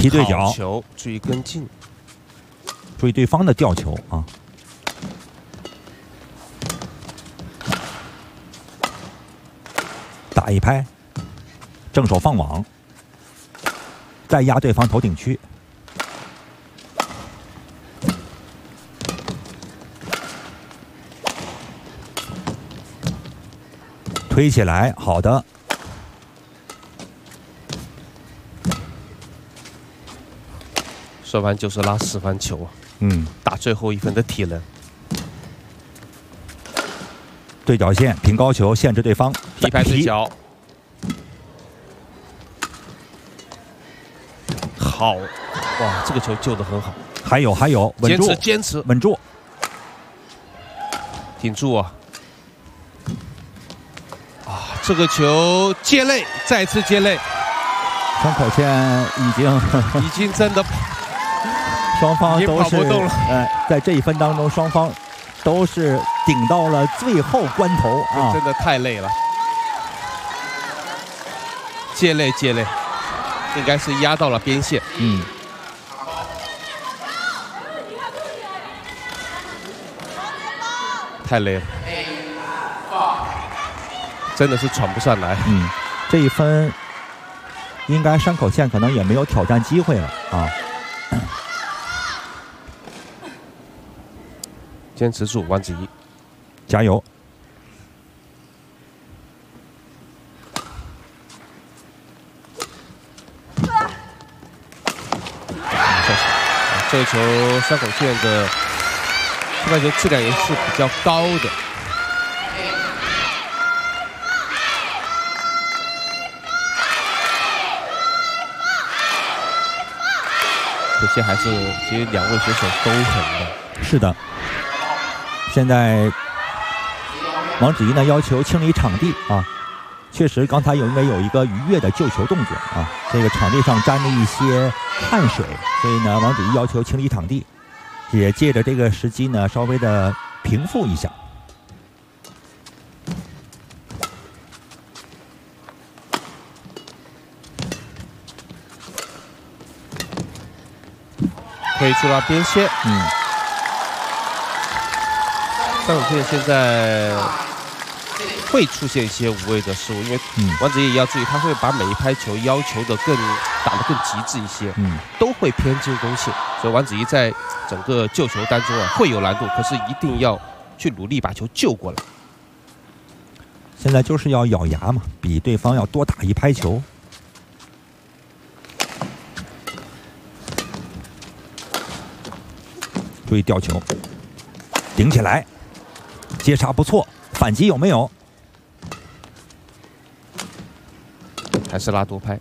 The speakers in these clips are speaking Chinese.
踢对角球，注意跟进， 注意对方的吊球啊。打一拍，正手放网，再压对方头顶区。推起来，好的。 说完就是拉4番球啊，打最后1分的体能。 对角线平高球限制对方， 踢拍对角，好，哇，这个球救得很好。 还有，稳住， 坚持， 稳住， 顶住啊！啊，这个球接肋，再次接肋。 山口茜已经真的， 双方都是跑不动了。 在这1分当中，双方都是顶到了最后关头啊！ 真的太累了，接肋，应该是压到了边线。太累了，真的是喘不上来。 这1分应该山口茜可能也没有挑战机会了啊！ 坚持住，王子怡， 加油！ 这个球山口茜的这个球质量也是比较高的。可惜还是其实2位选手都很累。 是的，现在王芷怡呢要求清理场地啊，确实刚才因为有一个愉悦的救球动作啊，这个场地上沾了一些汗水，所以呢王芷怡要求清理场地，也借着这个时机呢稍微的平复一下。 推出了边线，山口茜现在会出现一些无谓的失误，因为王子怡也要注意，他会把每一拍球要求的打得更极致一些，都会偏进攻性，所以王子怡在整个救球当中会有难度，可是一定要去努力把球救过来。 现在就是要咬牙嘛，比对方要多打1拍球。注意吊球，顶起来，接杀不错，反击有没有？ 还是拉多拍。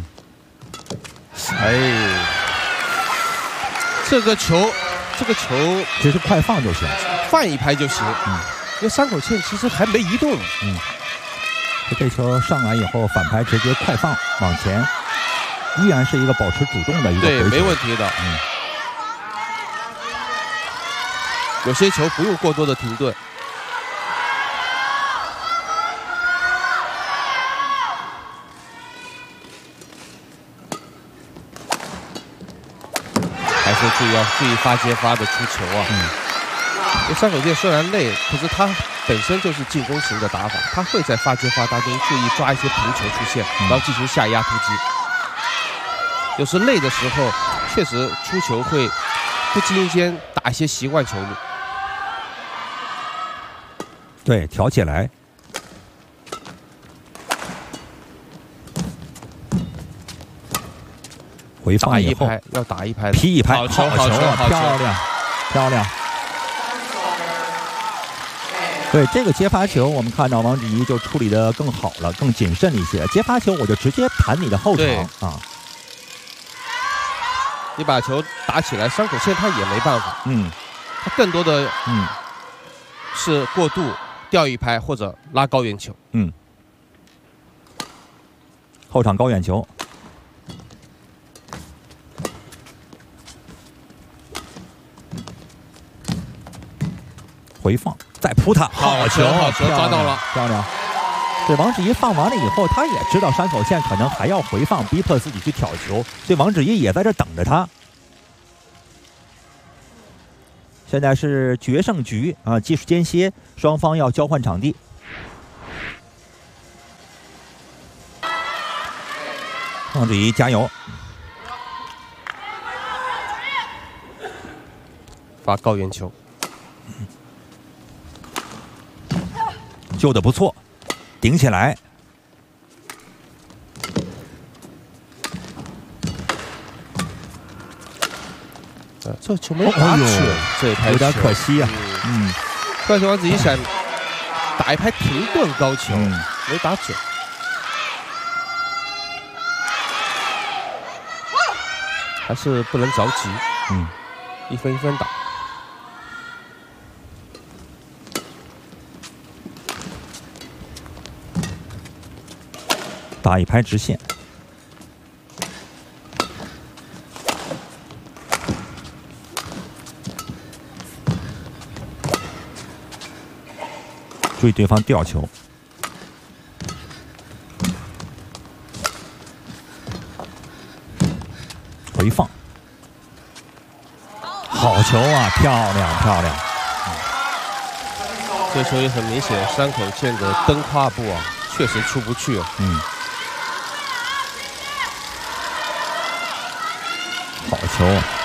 这个球只是快放就行， 放1拍就行。因为山口茜其实还没移动。 这球上来以后反拍直接快放往前，依然是一个保持主动的一个回球， 对，没问题的。有些球不用过多的停顿。还是注意发接发的出球啊！因为山口茜虽然累，可是他本身就是进攻型的打法，他会在发接发当中注意抓一些平球出现，然后进行下压突击。有时累的时候，确实出球会不经意间打一些习惯球路。 对，挑起来，回放以后要打1拍， 劈1拍，好球，漂亮。对这个接发球，我们看到王芷怡就处理得更好了，更谨慎一些。接发球我就直接弹你的后场啊， 你把球打起来，山口茜他也没办法。他更多的是过渡。吊1拍或者拉高远球， 后场高远球，回放再扑他，好球， 抓到了， 漂亮。 对，王芷怡放完了以后，他也知道山口茜可能还要回放，逼迫自己去挑球，所以王芷怡也在这等着他。现在是决胜局啊，技术间歇，双方要交换场地。王芷怡加油！ 发高远球， 救得不错，顶起来。 这球没打准，这也有点可惜啊。 但是王芷怡想打一拍停顿高球，没打准。还是不能着急，一分一分打。 打一拍直线。注意对方吊球，回放，好球啊，漂亮漂亮！ 这球也很明显，山口茜的蹬胯步啊，确实出不去。 好球啊！